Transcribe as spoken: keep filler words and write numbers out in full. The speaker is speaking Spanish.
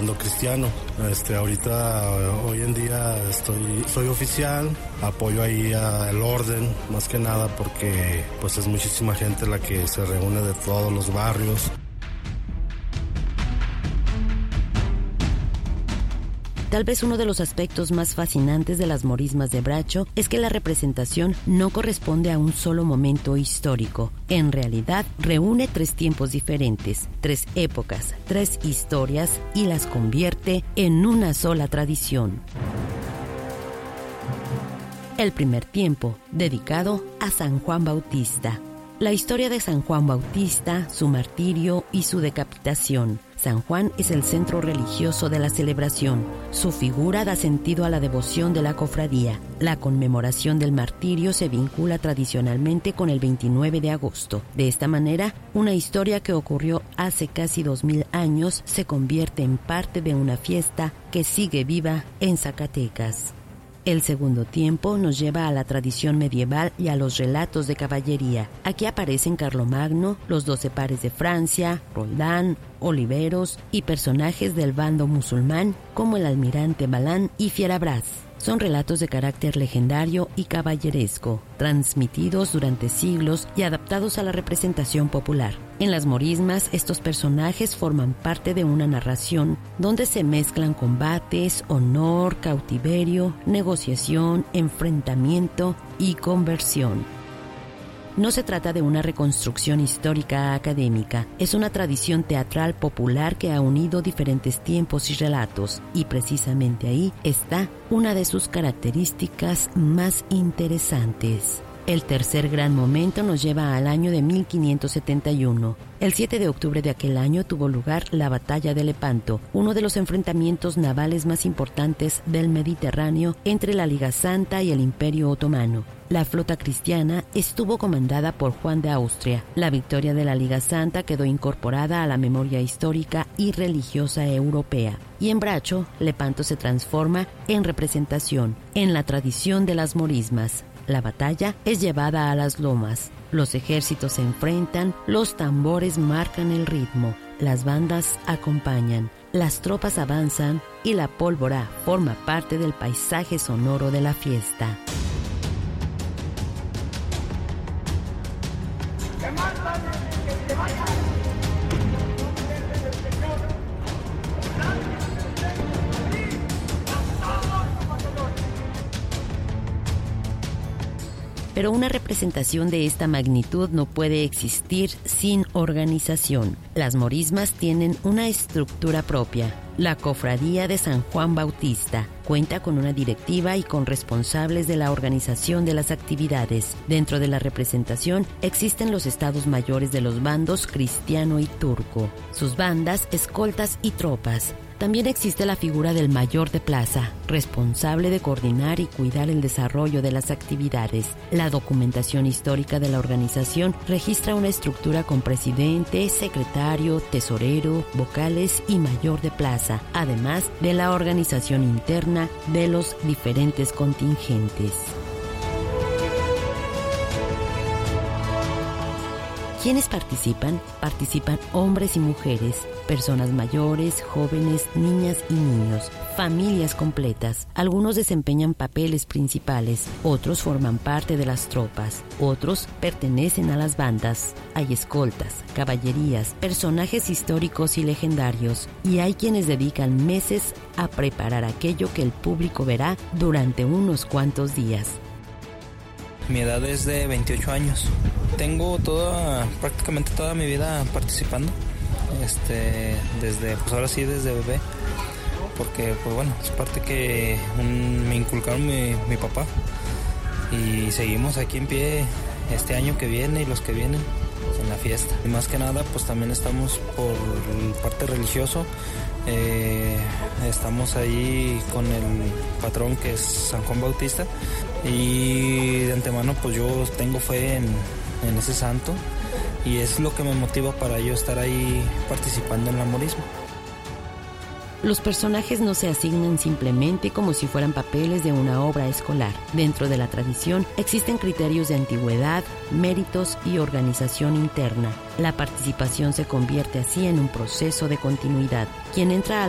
bando cristiano. Este, ahorita, hoy en día, estoy, soy oficial, apoyo ahí al orden, más que nada porque pues es muchísima gente la que se reúne de todos los barrios. Tal vez uno de los aspectos más fascinantes de las morismas de Bracho es que la representación no corresponde a un solo momento histórico. En realidad, reúne tres tiempos diferentes, tres épocas, tres historias y las convierte en una sola tradición. El primer tiempo, dedicado a San Juan Bautista. La historia de San Juan Bautista, su martirio y su decapitación. San Juan es el centro religioso de la celebración. Su figura da sentido a la devoción de la cofradía. La conmemoración del martirio se vincula tradicionalmente con el veintinueve de agosto. De esta manera, una historia que ocurrió hace casi dos mil años se convierte en parte de una fiesta que sigue viva en Zacatecas. El segundo tiempo nos lleva a la tradición medieval y a los relatos de caballería. Aquí aparecen Carlomagno, los doce pares de Francia, Roldán, Oliveros y personajes del bando musulmán como el almirante Balán y Fierabras. Son relatos de carácter legendario y caballeresco, transmitidos durante siglos y adaptados a la representación popular. En las morismas, estos personajes forman parte de una narración donde se mezclan combates, honor, cautiverio, negociación, enfrentamiento y conversión. No se trata de una reconstrucción histórica académica, es una tradición teatral popular que ha unido diferentes tiempos y relatos, y precisamente ahí está una de sus características más interesantes. El tercer gran momento nos lleva al año de mil quinientos setenta y uno. El siete de octubre de aquel año tuvo lugar la Batalla de Lepanto, uno de los enfrentamientos navales más importantes del Mediterráneo entre la Liga Santa y el Imperio Otomano. La flota cristiana estuvo comandada por Juan de Austria. La victoria de la Liga Santa quedó incorporada a la memoria histórica y religiosa europea. Y en Bracho, Lepanto se transforma en representación, en la tradición de las morismas. La batalla es llevada a las lomas. Los ejércitos se enfrentan, los tambores marcan el ritmo, las bandas acompañan, las tropas avanzan y la pólvora forma parte del paisaje sonoro de la fiesta. Pero una representación de esta magnitud no puede existir sin organización. Las morismas tienen una estructura propia. La Cofradía de San Juan Bautista cuenta con una directiva y con responsables de la organización de las actividades. Dentro de la representación existen los estados mayores de los bandos cristiano y turco, sus bandas, escoltas y tropas. También existe la figura del mayor de plaza, responsable de coordinar y cuidar el desarrollo de las actividades. La documentación histórica de la organización registra una estructura con presidente, secretario, tesorero, vocales y mayor de plaza, además de la organización interna de los diferentes contingentes. ¿Quiénes participan? Participan hombres y mujeres, personas mayores, jóvenes, niñas y niños, familias completas. Algunos desempeñan papeles principales, otros forman parte de las tropas, otros pertenecen a las bandas. Hay escoltas, caballerías, personajes históricos y legendarios, y hay quienes dedican meses a preparar aquello que el público verá durante unos cuantos días. Mi edad es de veintiocho años. Tengo toda, prácticamente toda mi vida participando, este, desde, pues ahora sí desde bebé, porque pues bueno, es parte que un, me inculcaron mi, mi papá, y seguimos aquí en pie este año que viene y los que vienen pues, en la fiesta. Y más que nada pues también estamos por parte religioso, eh, estamos ahí con el patrón que es San Juan Bautista, y de antemano pues yo tengo fe en, en ese santo, y es lo que me motiva para yo estar ahí participando en la morisma. Los personajes no se asignan simplemente como si fueran papeles de una obra escolar. Dentro de la tradición existen criterios de antigüedad, méritos y organización interna. La participación se convierte así en un proceso de continuidad. Quien entra a